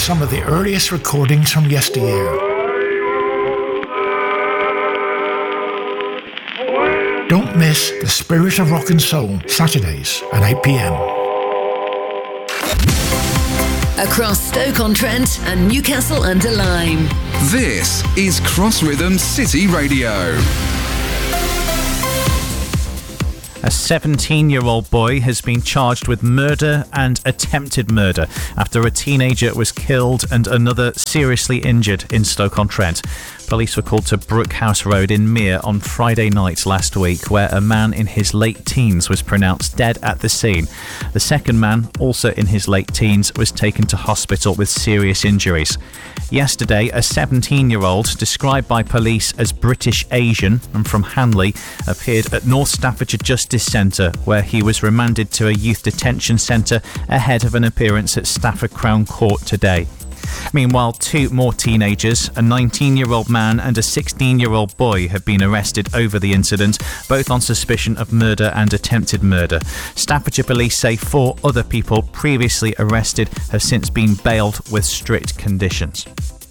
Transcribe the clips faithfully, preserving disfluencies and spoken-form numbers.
some of the earliest recordings from yesteryear. Don't miss The Spirit of Rock and Soul, Saturdays at eight p.m. Across Stoke-on-Trent and Newcastle-under-Lyme. This is Cross Rhythm City Radio. A seventeen-year-old boy has been charged with murder and attempted murder after a teenager was killed and another seriously injured in Stoke-on-Trent. Police were called to Brookhouse Road in Mere on Friday night last week, where a man in his late teens was pronounced dead at the scene. The second man, also in his late teens, was taken to hospital with serious injuries. Yesterday, a seventeen-year-old, described by police as British Asian and from Hanley, appeared at North Staffordshire Justice Centre, where he was remanded to a youth detention centre ahead of an appearance at Stafford Crown Court today. Meanwhile, two more teenagers, a nineteen-year-old man and a sixteen-year-old boy, have been arrested over the incident, both on suspicion of murder and attempted murder. Staffordshire Police say four other people previously arrested have since been bailed with strict conditions.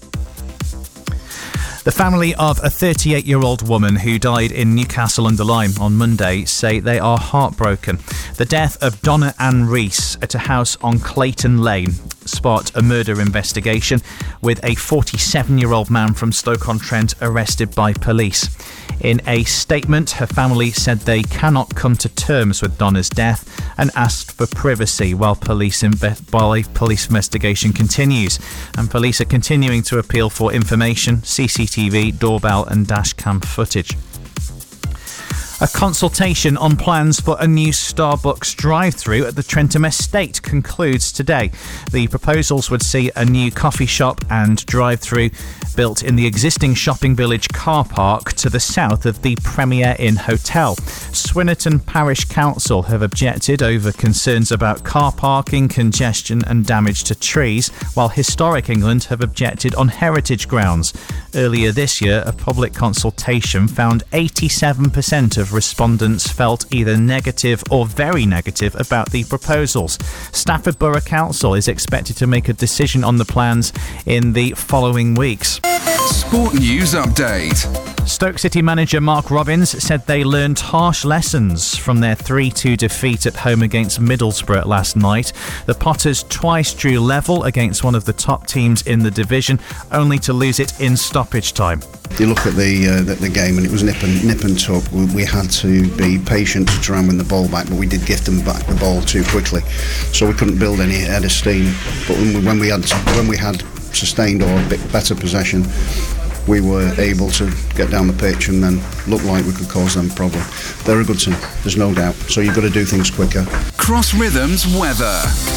The family of a thirty-eight-year-old woman who died in Newcastle-under-Lyme on Monday say they are heartbroken. The death of Donna Ann Rees at a house on Clayton Lane sparked a murder investigation, with a forty-seven-year-old man from Stoke-on-Trent arrested by police. In a statement, her family said they cannot come to terms with Donna's death and asked for privacy while police, inve- while police investigation continues. And police are continuing to appeal for information, C C T V, doorbell and dashcam footage. A consultation on plans for a new Starbucks drive-through at the Trentham Estate concludes today. The proposals would see a new coffee shop and drive-through built in the existing shopping village car park to the south of the Premier Inn Hotel. Swinnerton Parish Council have objected over concerns about car parking, congestion and damage to trees, while Historic England have objected on heritage grounds. Earlier this year, a public consultation found eighty-seven percent of respondents felt either negative or very negative about the proposals. Stafford Borough Council is expected to make a decision on the plans in the following weeks. Sport News Update. Stoke City manager Mark Robbins said they learned harsh lessons from their three two defeat at home against Middlesbrough last night. The Potters twice drew level against one of the top teams in the division, only to lose it in stoppage time. You look at the, uh, the the game and it was nip and nip and tuck. We, we had to be patient to try and win the ball back, but we did gift them back the ball too quickly, so we couldn't build any head of steam. But when we, when we had when we had sustained or a bit better possession, we were able to get down the pitch and then look like we could cause them a problem. They're a good team, there's no doubt. So you've got to do things quicker. Cross Rhythms weather.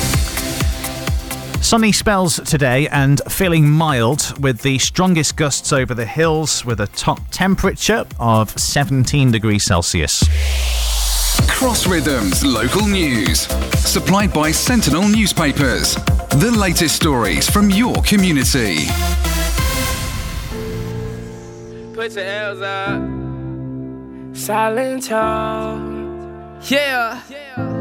Sunny spells today and feeling mild, with the strongest gusts over the hills, with a top temperature of seventeen degrees Celsius. Cross Rhythms local news. Supplied by Sentinel Newspapers. The latest stories from your community. Put your hands up. Silent talk. Yeah. yeah.